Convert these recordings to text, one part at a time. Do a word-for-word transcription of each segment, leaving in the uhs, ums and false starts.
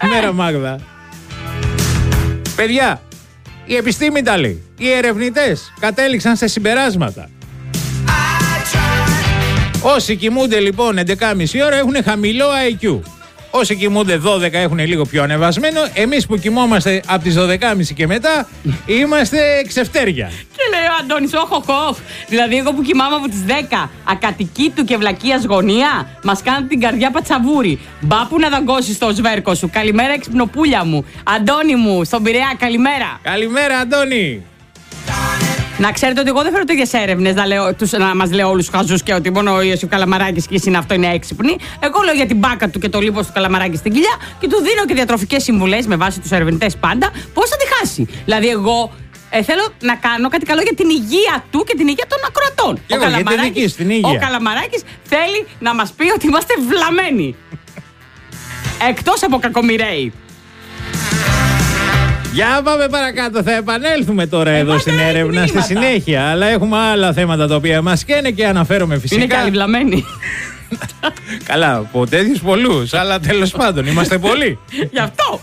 Καλημέρα, Μάγδα. Παιδιά, η επιστήμη τα λέει. Οι ερευνητές κατέληξαν σε συμπεράσματα. Όσοι κοιμούνται λοιπόν έντεκα και μισή ώρα έχουν χαμηλό άι κιου. Όσοι κοιμούνται δώδεκα έχουν λίγο πιο ανεβασμένο. Εμείς που κοιμόμαστε από τις δώδεκα και μισή και μετά είμαστε ξεφτέρια. Και λέει ο Αντώνης, όχοχοχ. Δηλαδή, εγώ που κοιμάμαι από τις δέκα, ακατοικήτου και βλακείας γωνία, μας κάνουν την καρδιά πατσαβούρι. Μπα που να δαγκώσεις το σβέρκο σου. Καλημέρα, εξυπνοπούλια μου. Αντώνη μου, στον Πειραιά, καλημέρα. Καλημέρα, Αντώνη. Να ξέρετε ότι εγώ δεν φέρω τέτοιες έρευνες να, να μας λέω όλους τους χαζούς και ότι μόνο ο Ιωσήφ Καλαμαράκης και εσύ αυτό είναι έξυπνοι. Εγώ λέω για την μπάκα του και το λίπος του Καλαμαράκη στην κοιλιά και του δίνω και διατροφικές συμβουλές με βάση τους ερευνητές πάντα πώς θα τη χάσει. Δηλαδή, εγώ ε, θέλω να κάνω κάτι καλό για την υγεία του και την υγεία των ακροατών. Και ο Καλαμαράκης, ο Καλαμαράκης θέλει να μας πει ότι είμαστε βλαμμένοι. Εκτός από κακομοιραίοι. Για πάμε παρακάτω, θα επανέλθουμε τώρα ε, εδώ στην έρευνα στη συνέχεια. Αλλά έχουμε άλλα θέματα τα οποία μας καίνε και αναφέρομαι φυσικά. Είναι καλή βλαμμένοι. Καλά, από τέτοιους πολλούς, αλλά τέλος πάντων είμαστε πολλοί. Γι' αυτό.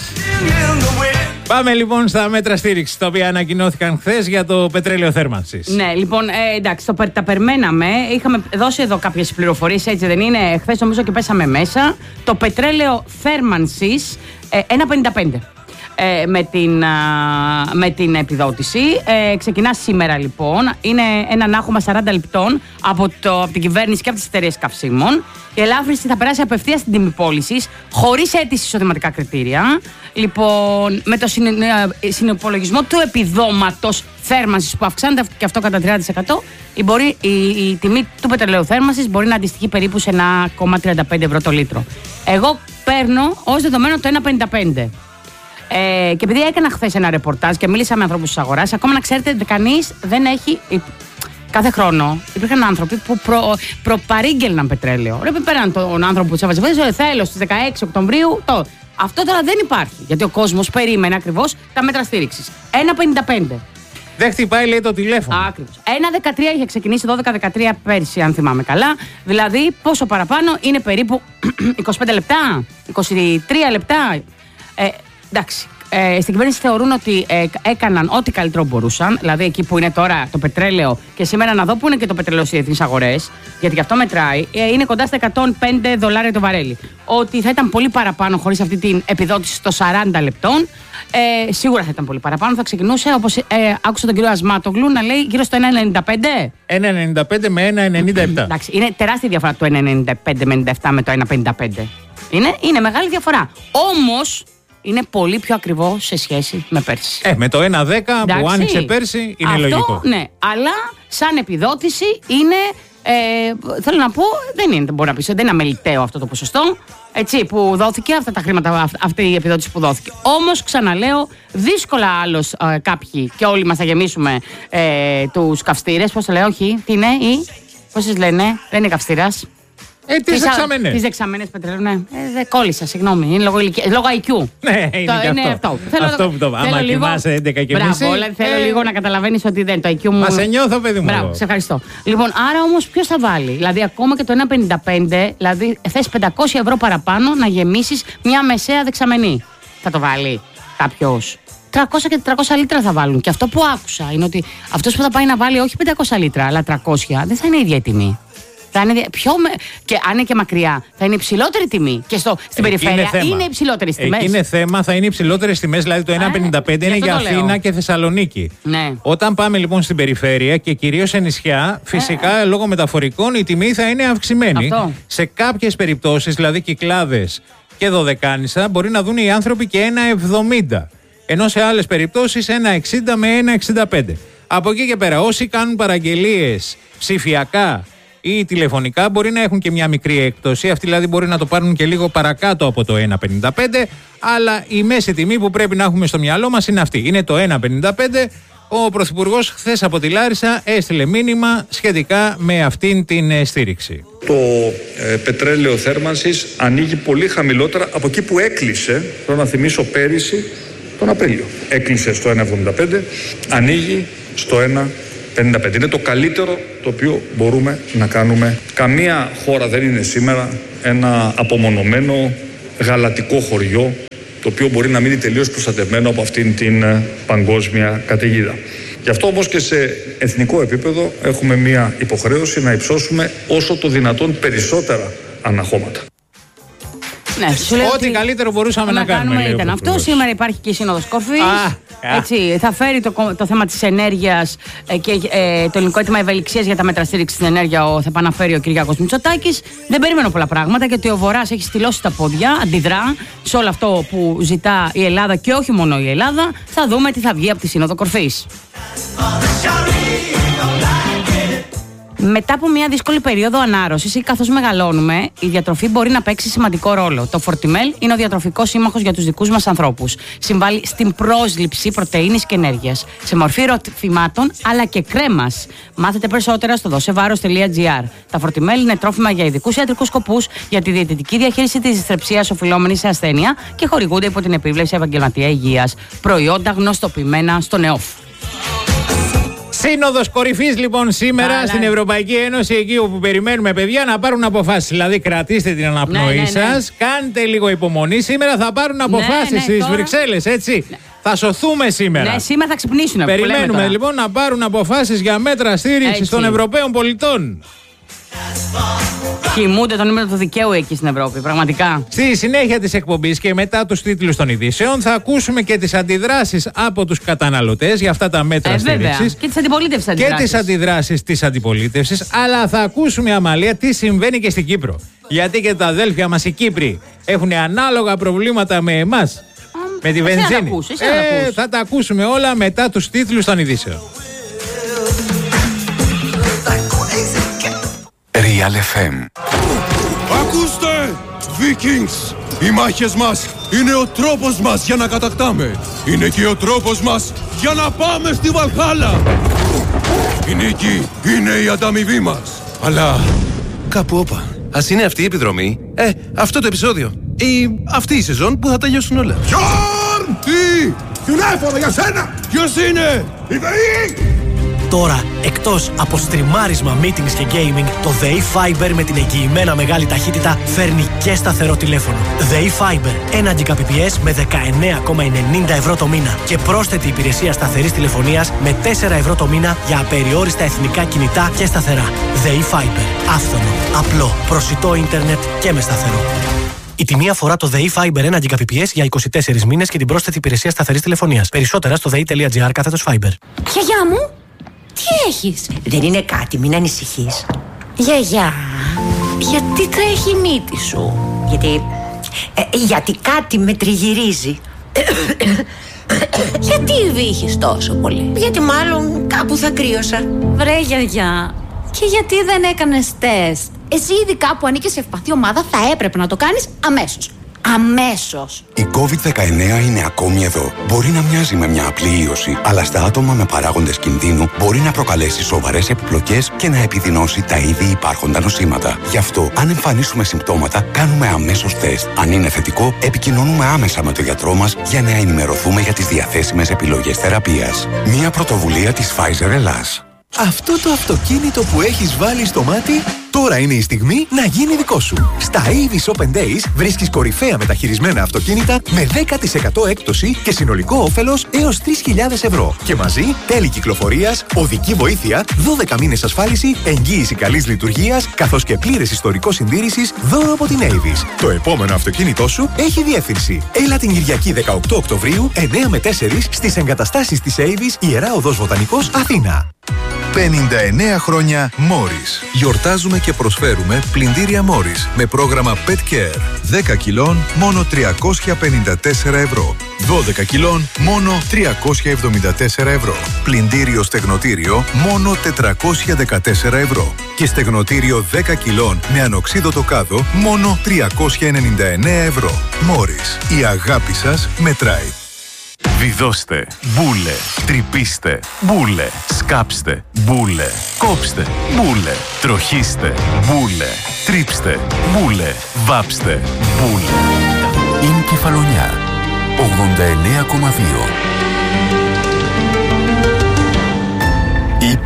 Πάμε λοιπόν στα μέτρα στήριξης τα οποία ανακοινώθηκαν χθες για το πετρέλαιο θέρμανσης. Ναι, λοιπόν, ε, εντάξει, το, τα περιμέναμε. Είχαμε δώσει εδώ κάποιες πληροφορίες, έτσι δεν είναι? Χθες νομίζω και πέσαμε μέσα. Το πετρέλαιο θέρμανσης ε, ένα πενήντα πέντε. Ε, με, την, α, με την επιδότηση. Ε, ξεκινά σήμερα λοιπόν. Είναι ένα ανάχωμα σαράντα λεπτών από, το, από την κυβέρνηση και από τις εταιρείες καυσίμων. Η ελάφρυνση θα περάσει απευθείας στην τιμή πώλησης, χωρίς αίτηση εισοδηματικά κριτήρια. Λοιπόν, με το συνυπολογισμό του επιδόματος θέρμανσης που αυξάνεται και αυτό κατά τριάντα τοις εκατό, η, μπορεί, η, η τιμή του πετρελαίου θέρμανσης μπορεί να αντιστοιχεί περίπου σε ένα κόμμα τριάντα πέντε ευρώ το λίτρο. Εγώ παίρνω ως δεδομένο το ένα πενήντα πέντε. Ε, και επειδή έκανα χθες ένα ρεπορτάζ και μίλησα με ανθρώπους της αγοράς, ακόμα να ξέρετε ότι κανείς δεν έχει. Κάθε χρόνο υπήρχαν άνθρωποι που προ, προπαρήγγελναν πετρέλαιο. Ρε, πέραν τον άνθρωπο που έβαζε πετρέλαιο, θέλω στις δεκαέξι Οκτωβρίου. Το. Αυτό τώρα δεν υπάρχει. Γιατί ο κόσμος περίμενε ακριβώς τα μέτρα στήριξης. ένα πενήντα πέντε. Δεν χτυπάει, λέει, το τηλέφωνο. Ακριβώς. ένα δεκατρία είχε ξεκινήσει, δώδεκα δεκατρία πέρσι, αν θυμάμαι καλά. Δηλαδή, πόσο παραπάνω είναι περίπου είκοσι πέντε λεπτά, είκοσι τρία λεπτά. Ε, εντάξει. Ε, στην κυβέρνηση θεωρούν ότι ε, έκαναν ό,τι καλύτερο μπορούσαν. Δηλαδή, εκεί που είναι τώρα το πετρέλαιο, και σήμερα να δω που είναι και το πετρέλαιο στις διεθνείς αγορές, γιατί γι' αυτό μετράει, ε, είναι κοντά στα εκατόν πέντε δολάρια το βαρέλι. Ότι θα ήταν πολύ παραπάνω χωρίς αυτή την επιδότηση των σαράντα λεπτών. Ε, σίγουρα θα ήταν πολύ παραπάνω. Θα ξεκινούσε, όπως ε, άκουσα τον κύριο Ασμάτογλου να λέει, γύρω στο ένα ενενήντα πέντε. ένα ενενήντα πέντε με ένα ενενήντα επτά. Εντάξει, είναι τεράστια διαφορά το ένα ενενήντα πέντε με ενενήντα επτά με το ένα πενήντα πέντε. Είναι, είναι μεγάλη διαφορά. Όμως είναι πολύ πιο ακριβό σε σχέση με πέρσι. Ε, με το ένα δέκα που άνοιξε πέρσι είναι αυτό, λογικό. Ναι, αλλά σαν επιδότηση είναι. Ε, θέλω να πω, δεν είναι, μπορεί να πεις, δεν είναι αμεληταίο αυτό το ποσοστό. Έτσι, που δόθηκε, αυτά τα χρήματα, αυτή η επιδότηση που δόθηκε. Όμως, ξαναλέω, δύσκολα άλλος ε, κάποιοι και όλοι μας θα γεμίσουμε ε, τους καυστήρες. Πώς το λέω, όχι, τι είναι, ή πώς τις λένε, δεν είναι καυστήρας. Ε, τις δεξαμενές. Τις δεξαμενές πετρέλαιο, ναι. Ε, δε κόλλησα, συγγνώμη. Είναι λόγω, λόγω άι κιου. Ναι, είναι, το, και είναι αυτό. αυτό. Αυτό που το άμα κοιμάσαι έντεκα και μισή. Μπράβο, δηλαδή, θέλω ε... λίγο να καταλαβαίνεις ότι δεν το άι κιου μου. Μα σε νιώθω, παιδί μου. Μπράβο, σε ευχαριστώ. Λοιπόν, άρα όμως ποιος θα βάλει. Δηλαδή, ακόμα και το ένα πενήντα πέντε, δηλαδή θες πεντακόσια ευρώ παραπάνω να γεμίσεις μια μεσαία δεξαμενή. Θα το βάλει κάποιος. τριακόσια και τετρακόσια λίτρα θα βάλουν. Και αυτό που άκουσα είναι ότι αυτός που θα πάει να βάλει όχι πεντακόσια λίτρα, αλλά τριακόσια, δεν θα είναι η ίδια η τιμή. Θα είναι πιο με... Και αν είναι και μακριά, θα είναι υψηλότερη τιμή. Και στο... στην εκεί περιφέρεια είναι, είναι υψηλότερες τιμές. Εκεί είναι θέμα, θα είναι υψηλότερες τιμές. Δηλαδή το ένα πενήντα πέντε είναι για Αθήνα και Θεσσαλονίκη. Ναι. Όταν πάμε λοιπόν στην περιφέρεια και κυρίως σε νησιά, φυσικά ε. λόγω μεταφορικών η τιμή θα είναι αυξημένη. Αυτό. Σε κάποιες περιπτώσεις, δηλαδή Κυκλάδες και Δωδεκάνησα, μπορεί να δουν οι άνθρωποι και ένα εβδομήντα. Ενώ σε άλλες περιπτώσεις ένα εξήντα με ένα εξήντα πέντε. Από εκεί και πέρα, όσοι κάνουν παραγγελίες ψηφιακά ή τηλεφωνικά μπορεί να έχουν και μια μικρή έκπτωση. Αυτοί δηλαδή μπορεί να το πάρουν και λίγο παρακάτω από το ένα πενήντα πέντε. Αλλά η μέση τιμή που πρέπει να έχουμε στο μυαλό μας είναι αυτή. Είναι το ένα πενήντα πέντε. Ο Πρωθυπουργός χθες από τη Λάρισα έστειλε μήνυμα σχετικά με αυτήν την στήριξη. Το ε, πετρέλαιο θέρμανσης ανοίγει πολύ χαμηλότερα από εκεί που έκλεισε, θέλω να θυμίσω πέρυσι, τον Απρίλιο. Έκλεισε στο ένα εβδομήντα πέντε, ανοίγει στο ένα πενήντα πέντε. Είναι το καλύτερο το οποίο μπορούμε να κάνουμε. Καμία χώρα δεν είναι σήμερα ένα απομονωμένο γαλατικό χωριό το οποίο μπορεί να μείνει τελείως προστατευμένο από αυτήν την παγκόσμια καταιγίδα. Γι' αυτό όμως και σε εθνικό επίπεδο έχουμε μια υποχρέωση να υψώσουμε όσο το δυνατόν περισσότερα αναχώματα. Ναι, ό,τι καλύτερο μπορούσαμε να, να κάνουμε, κάνουμε ήταν αυτό. Σήμερα υπάρχει και η Σύνοδος Κορφής. Έτσι, θα φέρει το, το θέμα της ενέργειας ε, και ε, το ελληνικό αίτημα ευελιξίας για τα μέτρα στήριξης στην ενέργεια ο, θα επαναφέρει ο Κυριάκος Μητσοτάκης. Δεν περιμένω πολλά πράγματα, γιατί ο Βορράς έχει στυλώσει τα πόδια, αντιδρά σε όλο αυτό που ζητά η Ελλάδα και όχι μόνο η Ελλάδα. Θα δούμε τι θα βγει από τη Σύνοδο Κορφής. Μετά από μια δύσκολη περίοδο ανάρρωσης ή καθώς μεγαλώνουμε, η διατροφή μπορεί να παίξει σημαντικό ρόλο. Το Φορτιμέλ είναι ο διατροφικός σύμμαχος για τους δικούς μας ανθρώπους. Συμβάλλει στην πρόσληψη πρωτεΐνης και ενέργειας, σε μορφή ροφημάτων αλλά και κρέμας. Μάθετε περισσότερα στο δοσεβάρος τελεία τζι άρ. Τα Φορτιμέλ είναι τρόφιμα για ειδικούς ιατρικούς σκοπούς, για τη διαιτητική διαχείριση της δυσθρεψίας οφειλόμενης σε ασθένεια και χορηγούνται υπό την επίβλεψη επαγγελματία υγείας. Προϊόντα γνωστοποιημένα στο ΝΕΟΦ. Σύνοδος κορυφής λοιπόν σήμερα Καλά. στην Ευρωπαϊκή Ένωση, εκεί όπου περιμένουμε παιδιά να πάρουν αποφάσεις. Δηλαδή κρατήστε την αναπνοή ναι, ναι, ναι. σας, κάντε λίγο υπομονή. Σήμερα θα πάρουν αποφάσεις ναι, ναι, στις τώρα... Βρυξέλλες, έτσι. Ναι. Θα σωθούμε σήμερα. Ναι, σήμερα θα ξυπνήσουν. Περιμένουμε λοιπόν να πάρουν αποφάσεις για μέτρα στήριξης των Ευρωπαίων πολιτών. Κοιμούνται το νούμερο του δικαίου εκεί στην Ευρώπη, πραγματικά. Στη συνέχεια της εκπομπής και μετά τους τίτλους των ειδήσεων θα ακούσουμε και τις αντιδράσεις από τους καταναλωτές για αυτά τα μέτρα ε, στήριξης. Και τις αντιπολίτευσεις αντιδράσεις. Και τις αντιδράσεις της αντιπολίτευσης. Αλλά θα ακούσουμε, Αμαλία, τι συμβαίνει και στην Κύπρο. Γιατί και τα αδέλφια μας οι Κύπροι έχουν ανάλογα προβλήματα με εμάς. Um, με τη βενζίνη. Θα τα, ακούς, ε, θα τα ακούσουμε όλα μετά τους τίτλους των ειδήσεων. Real εφ εμ. Ακούστε! Vikings! Οι μάχες μας είναι ο τρόπος μας για να κατακτάμε. Είναι και ο τρόπος μας για να πάμε στη Βαλχάλα. Η νίκη είναι η ανταμοιβή μας. Αλλά κάπου όπα. Ας είναι αυτή η επιδρομή, ε, αυτό το επεισόδιο ή αυτή η σεζόν που θα τελειώσουν όλα. Γιόρν! Τι! Τηλέφωνο για σένα! Ποιος είναι? Η ΔΕΗ! Τώρα, εκτός από στριμάρισμα, meetings και gaming, το ΔΕΗ Fiber με την εγγυημένα μεγάλη ταχύτητα φέρνει και σταθερό τηλέφωνο. ΔΕΗ Fiber, ένα Gbps με δεκαεννέα κόμμα ενενήντα ευρώ το μήνα και πρόσθετη υπηρεσία σταθερής τηλεφωνίας με τέσσερα ευρώ το μήνα για απεριόριστα εθνικά κινητά και σταθερά. ΔΕΗ Fiber, άφθονο, απλό, προσιτό ίντερνετ και με σταθερό. Η τιμή αφορά το ΔΕΗ Fiber ένα Gbps για είκοσι τέσσερις μήνες και την πρόσθετη υπηρεσία σταθερής τηλεφωνίας. Περισσότερα στο δέη τελεία τζι άρ κάθετος Fiber. Γιαγιά μου! Τι έχεις? Δεν είναι κάτι, μην ανησυχείς. Γιαγιά, γιατί τρέχει η μύτη σου? Γιατί, ε, γιατί κάτι με τριγυρίζει. Γιατί βύχεις τόσο πολύ? Γιατί μάλλον κάπου θα κρύωσα. Βρε γιαγιά, και γιατί δεν έκανες τεστ? Εσύ ειδικά που ανήκεις σε ευπαθή ομάδα θα έπρεπε να το κάνεις αμέσως. Αμέσως. Η κόβιντ δεκαεννέα είναι ακόμη εδώ. Μπορεί να μοιάζει με μια απλή ίωση, αλλά στα άτομα με παράγοντες κινδύνου μπορεί να προκαλέσει σοβαρές επιπλοκές και να επιδεινώσει τα ήδη υπάρχοντα νοσήματα. Γι' αυτό, αν εμφανίσουμε συμπτώματα, κάνουμε αμέσως τεστ. Αν είναι θετικό, επικοινωνούμε άμεσα με τον γιατρό μας για να ενημερωθούμε για τις διαθέσιμες επιλογές θεραπείας. Μια πρωτοβουλία της Pfizer Ελλάς. Αυτό το αυτοκίνητο που έχεις βάλει στο μάτι, τώρα είναι η στιγμή να γίνει δικό σου. Στα Avis Open Days βρίσκεις κορυφαία μεταχειρισμένα αυτοκίνητα με δέκα τοις εκατό έκπτωση και συνολικό όφελος έως τρεις χιλιάδες ευρώ. Και μαζί τέλη κυκλοφορίας, οδική βοήθεια, δώδεκα μήνες ασφάλιση, εγγύηση καλής λειτουργίας, καθώς και πλήρες ιστορικό συντήρησης δώρο από την Avis. Το επόμενο αυτοκίνητό σου έχει διεύθυνση. Έλα την Κυριακή δεκαοκτώ Οκτωβρίου, εννέα με τέσσερα στις εγκαταστάσεις της Avis, Ιερά Οδός Βοτανικός, Αθήνα. πενήντα εννέα χρόνια Morris. Γιορτάζουμε και προσφέρουμε πλυντήρια Morris με πρόγραμμα Pet Care. δέκα κιλών μόνο τριακόσια πενήντα τέσσερα ευρώ. δώδεκα κιλών μόνο τριακόσια εβδομήντα τέσσερα ευρώ. Πλυντήριο στεγνοτήριο μόνο τετρακόσια δεκατέσσερα ευρώ. Και στεγνοτήριο δέκα κιλών με ανοξίδωτο κάδο μόνο τριακόσια ενενήντα εννέα ευρώ. Morris. Η αγάπη σας μετράει. Βιδώστε, μπούλε, τρυπήστε, μπούλε, σκάψτε, μπούλε, κόψτε, μπούλε, τροχίστε, μπούλε, τρίψτε, μπούλε, βάψτε, μπούλε. Είναι Κεφαλονιά, ογδόντα εννέα κόμμα δύο.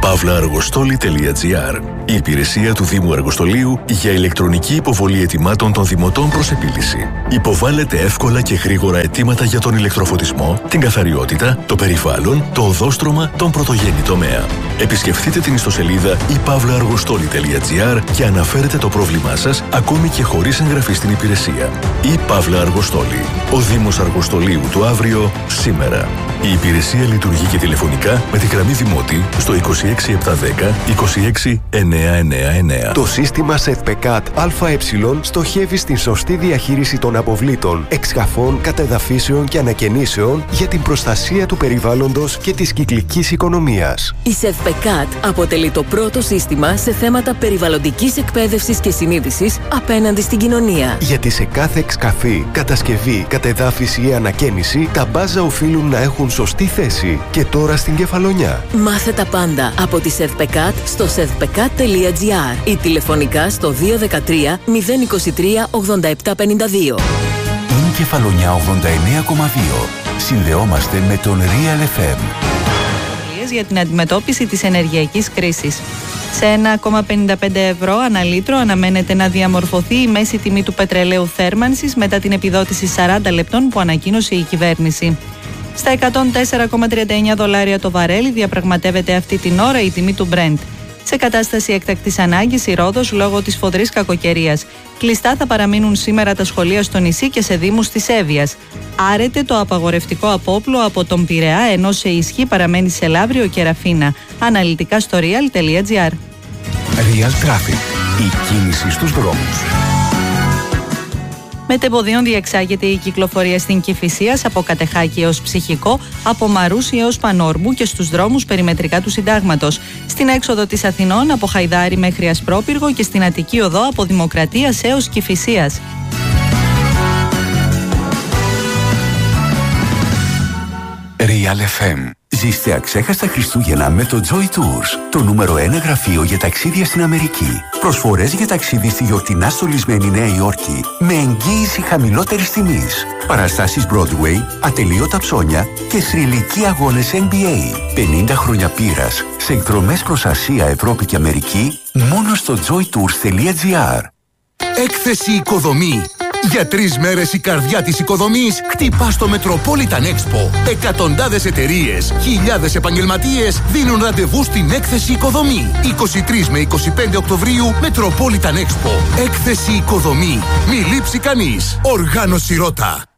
παύλα αργοστόλη τελεία τζι άρ. Η υπηρεσία του Δήμου Αργοστολίου για ηλεκτρονική υποβολή αιτημάτων των δημοτών προς επίλυση. Υποβάλλετε εύκολα και γρήγορα αιτήματα για τον ηλεκτροφωτισμό, την καθαριότητα, το περιβάλλον, το οδόστρωμα, τον πρωτογενή τομέα. Επισκεφτείτε την ιστοσελίδα η παύλα αργοστόλη τελεία τζι άρ και αναφέρετε το πρόβλημά σας ακόμη και χωρίς εγγραφή στην υπηρεσία. Η Παύλα Αργοστόλη. Ο Δήμος Αργοστολίου του αύριο, σήμερα. Η υπηρεσία λειτουργεί και τηλεφωνικά με τη γραμμή Δημότη στο είκοσι έξι επτακόσια δέκα είκοσι έξι εννιακόσια ενενήντα εννέα. Το σύστημα ΣΕΔΠΕΚΑΤ ΑΕ στοχεύει στην σωστή διαχείριση των αποβλήτων, εξκαφών, κατεδαφίσεων και ανακαινήσεων για την προστασία του περιβάλλοντος και της κυκλικής οικονομίας. Η ΣΕΔΠΕΚΑΤ αποτελεί το πρώτο σύστημα σε θέματα περιβαλλοντικής εκπαίδευσης και συνείδησης απέναντι στην κοινωνία. Γιατί σε κάθε εξκαφή, κατασκευή, κατεδάφιση ή ανακαίνιση, τα μπάζα οφείλουν να έχουν σωστή θέση. Και τώρα στην Κεφαλονιά. Μάθε τα πάντα από τη ΣΕΔΠΕΚΑΤ στο σεδπεκατ τελεία τζι άρ ή τηλεφωνικά στο δύο ένα τρία μηδέν είκοσι τρία ογδόντα επτά πενήντα δύο. Είναι Κεφαλονιά ογδόντα εννέα κόμμα δύο. Συνδεόμαστε με τον Real εφ εμ. Για την αντιμετώπιση της ενεργειακής κρίσης. Σε ένα κόμμα πενήντα πέντε ευρώ ανά λίτρο αναμένεται να διαμορφωθεί η μέση τιμή του πετρελαίου θέρμανσης μετά την επιδότηση σαράντα λεπτών που ανακοίνωσε η κυβέρνηση. Στα εκατόν τέσσερα κόμμα τριάντα εννέα δολάρια το βαρέλι διαπραγματεύεται αυτή την ώρα η τιμή του Brent. Σε κατάσταση έκτακτης ανάγκης η Ρόδος λόγω της φοδρής κακοκαιρίας. Κλειστά θα παραμείνουν σήμερα τα σχολεία στο νησί και σε δήμους της Εύβοιας. Άρεται το απαγορευτικό απόπλο από τον Πειραιά, ενώ σε ισχύ παραμένει σε Λαύριο και Ραφίνα. Αναλυτικά στο real τελεία τζι άρ. Real Traffic. Η κίνηση στους δρόμους. Μετεμποδίων διεξάγεται η κυκλοφορία στην Κηφισίας από Κατεχάκη έως Ψυχικό, από Μαρούσι έως Πανόρμου και στους δρόμους περιμετρικά του Συντάγματος. Στην έξοδο της Αθηνών από Χαϊδάρη μέχρι Ασπρόπυργο και στην Αττική Οδό από Δημοκρατίας έως Κηφισίας. Real εφ εμ. Ζήστε αξέχαστα Χριστούγεννα με το Joy Tours, το νούμερο ένα γραφείο για ταξίδια στην Αμερική. Προσφορές για ταξίδι στη γιορτινά στολισμένη Νέα Υόρκη με εγγύηση χαμηλότερης τιμής. Παραστάσεις Broadway, ατελείωτα ψώνια και θρυλικοί αγώνες εν μπι έι. πενήντα χρόνια πείρας σε εκδρομές προς Ασία, Ευρώπη και Αμερική μόνο στο joy tours τελεία τζι άρ. Έκθεση Οικοδομή. Για τρεις μέρες η καρδιά της οικοδομής χτυπά στο Metropolitan Expo. Εκατοντάδες εταιρείες, χιλιάδες επαγγελματίες δίνουν ραντεβού στην Έκθεση Οικοδομή. είκοσι τρεις με είκοσι πέντε Οκτωβρίου Metropolitan Expo. Έκθεση Οικοδομή. Μη λείψει κανείς. Οργάνωση Ρώτα.